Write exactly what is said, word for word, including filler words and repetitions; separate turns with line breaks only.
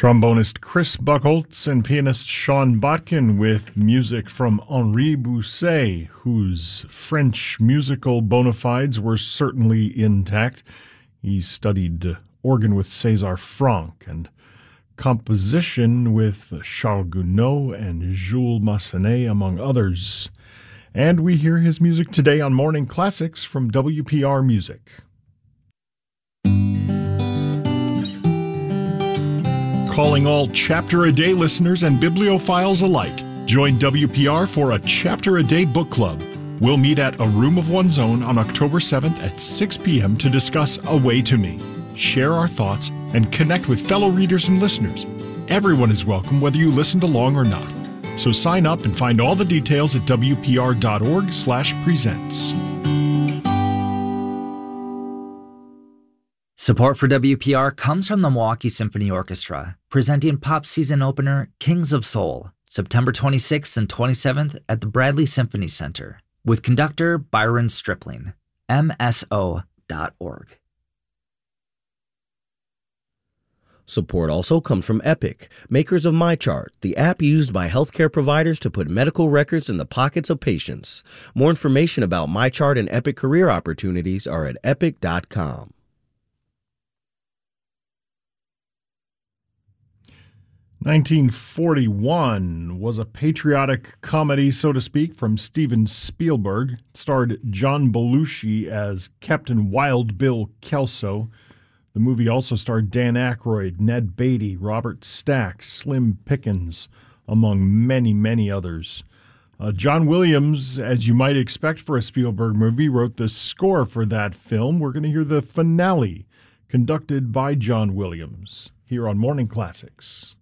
Trombonist Chris Buchholz and pianist Sean Botkin with music from Henri Bousset, whose French musical bona fides were certainly intact. He studied organ with César Franck and composition with Charles Gounod and Jules Massenet, among others. And we hear his music today on Morning Classics from W P R Music. Calling all Chapter a Day listeners and bibliophiles alike. Join W P R for a Chapter a Day book club. We'll meet at A Room of One's Own on October seventh at six p.m. to discuss A Way to Me, share our thoughts, and connect with fellow readers and listeners. Everyone is welcome, whether you listened along or not. So sign up and find all the details at w p r dot org slash presents.
Support for W P R comes from the Milwaukee Symphony Orchestra, presenting pop season opener Kings of Soul, September twenty-sixth and twenty-seventh at the Bradley Symphony Center, with conductor Byron Stripling. m s o dot org.
Support also comes from Epic, makers of MyChart, the app used by healthcare providers to put medical records in the pockets of patients. More information about MyChart and Epic career opportunities are at epic dot com.
nineteen forty-one was a patriotic comedy, so to speak, from Steven Spielberg. It starred John Belushi as Captain Wild Bill Kelso. The movie also starred Dan Aykroyd, Ned Beatty, Robert Stack, Slim Pickens, among many, many others. Uh, John Williams, as you might expect for a Spielberg movie, wrote the score for that film. We're going to hear the finale, conducted by John Williams, here on Morning Classics.